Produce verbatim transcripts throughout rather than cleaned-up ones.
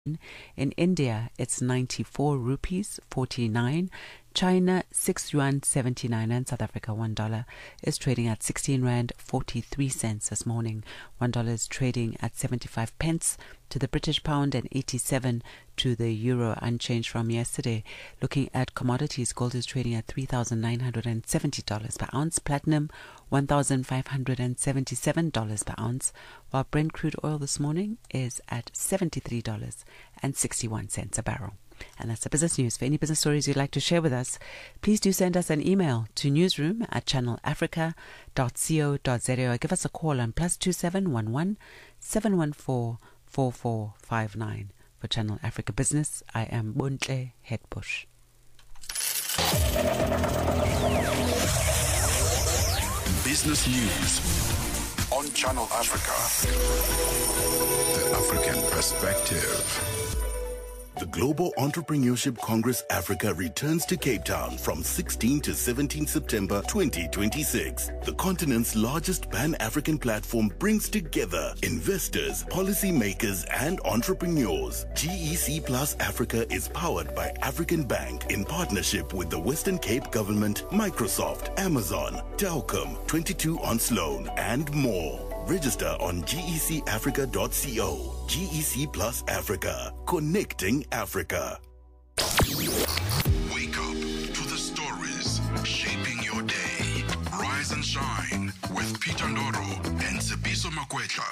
In India, it's ninety-four rupees forty-nine. China, six yuan seventy-nine, and South Africa, one dollar is trading at sixteen rand forty-three cents this morning. One dollar is trading at seventy-five pence to the British pound and eighty-seven to the euro, unchanged from yesterday. Looking at commodities, gold is trading at three thousand nine hundred seventy dollars per ounce, platinum one thousand five hundred seventy-seven dollars per ounce, while Brent crude oil this morning is at seventy-three dollars and sixty-one cents a barrel. And that's the business news. For any business stories you'd like to share with us, please do send us an email to newsroom at channel africa dot co dot za or give us a call on plus two seven one one seven one four four four five nine. For Channel Africa Business, I am Bontle Headbush. Business news on Channel Africa. The African perspective. The Global Entrepreneurship Congress Africa returns to Cape Town from sixteenth to seventeenth September twenty twenty-six. The continent's largest Pan-African platform brings together investors, policymakers, and entrepreneurs. G E C Plus Africa is powered by African Bank in partnership with the Western Cape Government, Microsoft, Amazon, Telkom, twenty-two on Sloan, and more. Register on G E C africa dot co. G E C Plus Africa, connecting Africa. Wake up to the stories shaping your day. Rise and shine with Peter Ndoro and Tsepiso Makwetla.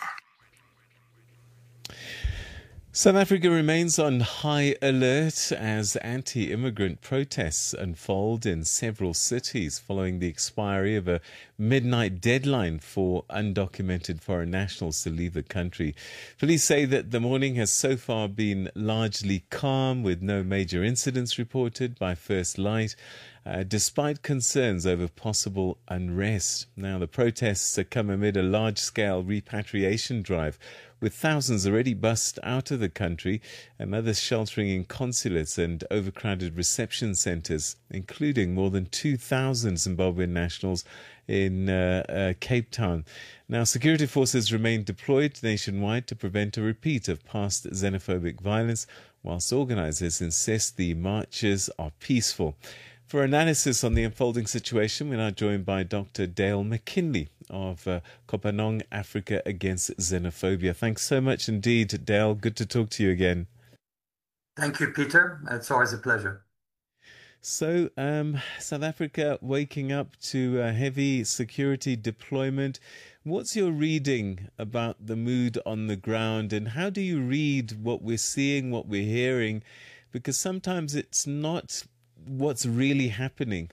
South Africa remains on high alert as anti-immigrant protests unfold in several cities following the expiry of a midnight deadline for undocumented foreign nationals to leave the country. Police say that the morning has so far been largely calm, with no major incidents reported by first light, uh, despite concerns over possible unrest. Now, the protests come amid a large-scale repatriation drive, with thousands already bussed out of the country and others sheltering in consulates and overcrowded reception centres, including more than two thousand Zimbabwean nationals in uh, uh, Cape Town. Now, security forces remain deployed nationwide to prevent a repeat of past xenophobic violence, whilst organisers insist the marches are peaceful. For analysis on the unfolding situation, we're now joined by Doctor Dale McKinley of uh, Kopanong Africa Against Xenophobia. Thanks so much indeed, Dale. Good to talk to you again. Thank you, Peter. It's always a pleasure. So, um, South Africa waking up to a heavy security deployment. What's your reading about the mood on the ground, and how do you read what we're seeing, what we're hearing? Because sometimes it's not what's really happening.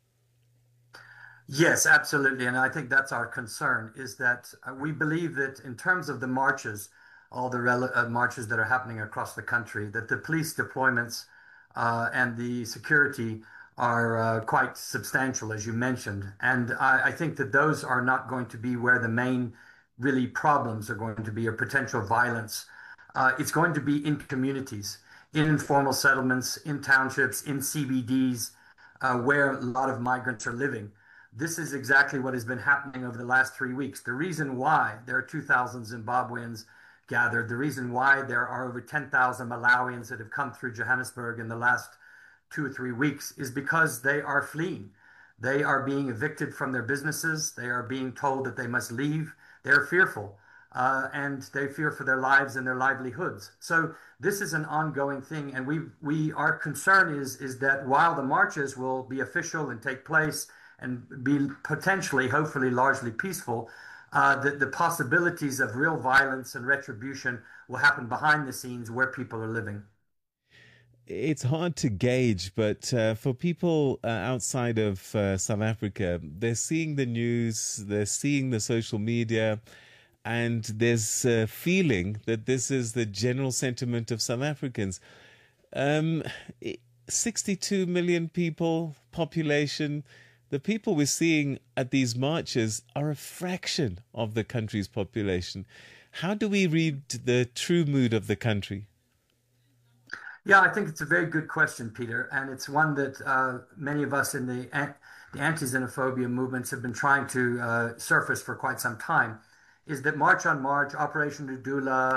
Yes, absolutely. And I think that's our concern, is that uh, we believe that in terms of the marches, all the rel- uh, marches that are happening across the country, that the police deployments uh, and the security are uh, quite substantial, as you mentioned. And I, I think that those are not going to be where the main really problems are going to be, or potential violence. Uh, it's going to be in communities, in informal settlements, in townships, in C B Ds, uh, where a lot of migrants are living. This is exactly what has been happening over the last three weeks. The reason why there are two thousand Zimbabweans gathered, the reason why there are over ten thousand Malawians that have come through Johannesburg in the last two or three weeks is because they are fleeing. They are being evicted from their businesses. They are being told that they must leave. They're fearful. Uh, and they fear for their lives and their livelihoods. So this is an ongoing thing, and we we our concern is is that while the marches will be official and take place and be potentially, hopefully, largely peaceful, uh, that the possibilities of real violence and retribution will happen behind the scenes where people are living. It's hard to gauge, but uh, for people uh, outside of uh, South Africa, they're seeing the news, they're seeing the social media, and there's a feeling that this is the general sentiment of South Africans. Um, sixty-two million people, population. The people we're seeing at these marches are a fraction of the country's population. How do we read the true mood of the country? Yeah, I think it's a very good question, Peter. And it's one that uh, many of us in the, the anti-xenophobia movements have been trying to uh, surface for quite some time. Is that March on March, Operation Dudula,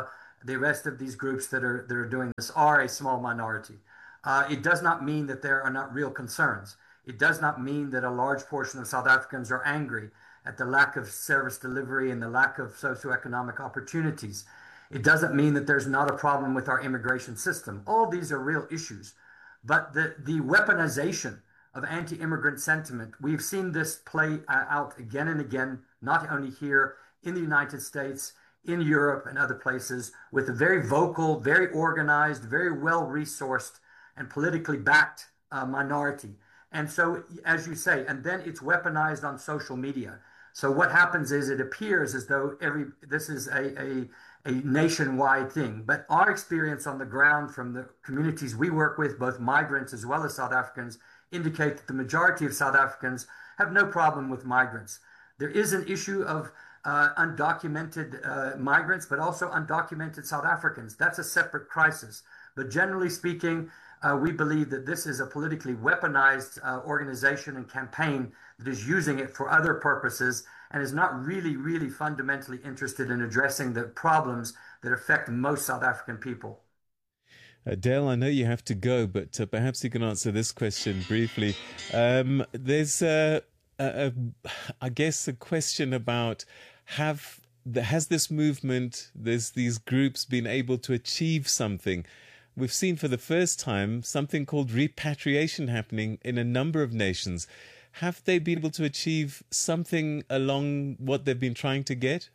the rest of these groups that are that are doing this are a small minority. Uh, it does not mean that there are not real concerns. It does not mean that a large portion of South Africans are angry at the lack of service delivery and the lack of socioeconomic opportunities. It doesn't mean that there's not a problem with our immigration system. All these are real issues. But the, the weaponization of anti-immigrant sentiment, we've seen this play out again and again, not only here in the United States, in Europe and other places, with a very vocal, very organized, very well-resourced and politically backed uh, minority. And so, as you say, and then it's weaponized on social media. So what happens is it appears as though every this is a, a, a nationwide thing. But our experience on the ground from the communities we work with, both migrants as well as South Africans, indicate that the majority of South Africans have no problem with migrants. There is an issue of uh, undocumented uh, migrants, but also undocumented South Africans. That's a separate crisis. But generally speaking, uh, we believe that this is a politically weaponized uh, organization and campaign that is using it for other purposes and is not really, really fundamentally interested in addressing the problems that affect most South African people. Uh, Dale, I know you have to go, but uh, perhaps you can answer this question briefly. Um, there's, uh, a, a, I guess, a question about have has this movement, there's these groups been able to achieve something? We've seen for the first time something called repatriation happening in a number of nations. Have they been able to achieve something along what they've been trying to get?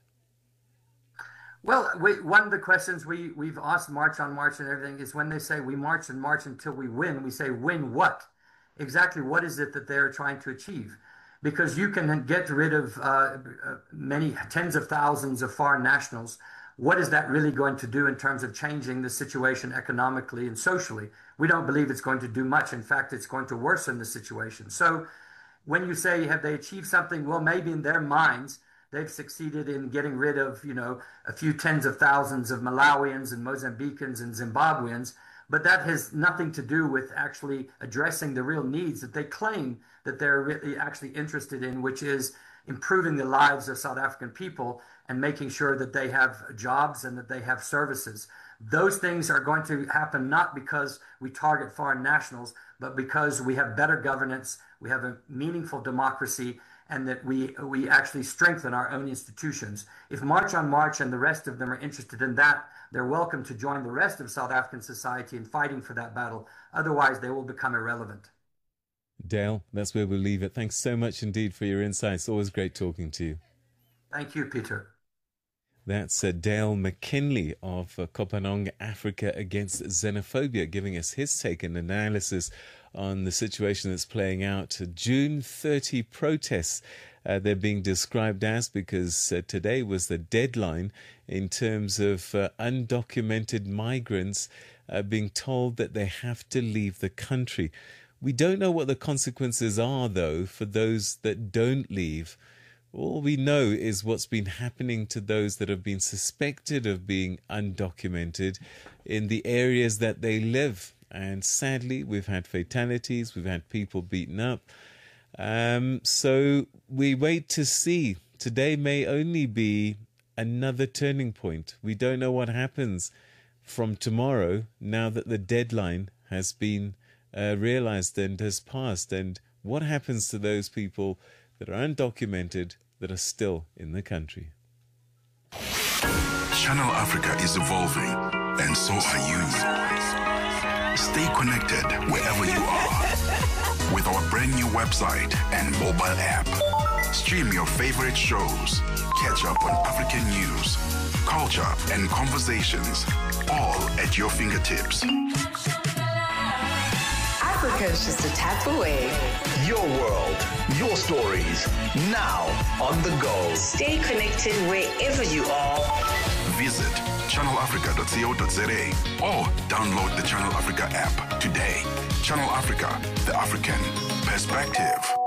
Well, we, one of the questions we, we've asked March on March and everything is when they say we march and march until we win, we say win what? Exactly what is it that they're trying to achieve? Because you can get rid of uh, many tens of thousands of foreign nationals. What is that really going to do in terms of changing the situation economically and socially? We don't believe it's going to do much. In fact, it's going to worsen the situation. So when you say, have they achieved something? Well, maybe in their minds, they've succeeded in getting rid of, you know, a few tens of thousands of Malawians and Mozambicans and Zimbabweans. But that has nothing to do with actually addressing the real needs that they claim that they're really actually interested in, which is improving the lives of South African people and making sure that they have jobs and that they have services. Those things are going to happen not because we target foreign nationals, but because we have better governance, we have a meaningful democracy, and that we we actually strengthen our own institutions. If March on March and the rest of them are interested in that, they're welcome to join the rest of South African society in fighting for that battle. Otherwise, they will become irrelevant. Dale, that's where we'll leave it. Thanks so much indeed for your insights. Always great talking to you. Thank you, Peter. That's uh, Dale McKinley of uh, Kopanong Africa Against Xenophobia, giving us his take and analysis on the situation that's playing out. June thirtieth protests, uh, they're being described as, because uh, today was the deadline in terms of uh, undocumented migrants uh, being told that they have to leave the country. We don't know what the consequences are, though, for those that don't leave. All we know is what's been happening to those that have been suspected of being undocumented in the areas that they live. And sadly, we've had fatalities, we've had people beaten up. Um, so we wait to see. Today may only be another turning point. We don't know what happens from tomorrow now that the deadline has been uh, realized and has passed. And what happens to those people that are undocumented that are still in the country? Channel Africa is evolving, and so are you. Stay connected wherever you are with our brand new website and mobile app. Stream your favorite shows, catch up on African news, culture, and conversations, all at your fingertips. Africa is just a tap away. Your world, your stories, now on the go. Stay connected wherever you are. Visit channel africa dot co dot za or download the Channel Africa app today. Channel Africa, the African perspective.